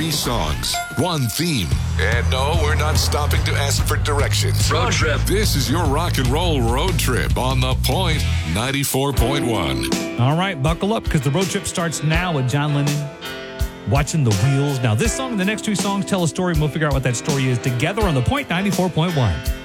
3 songs, 1 theme. And no, we're not stopping to ask for directions. Road trip. This is your rock and roll road trip on The Point 94.1. All right, buckle up because the road trip starts now with John Lennon. Watching the Wheels. Now, this song and the next 2 songs tell a story, and we'll figure out what that story is together on The Point 94.1.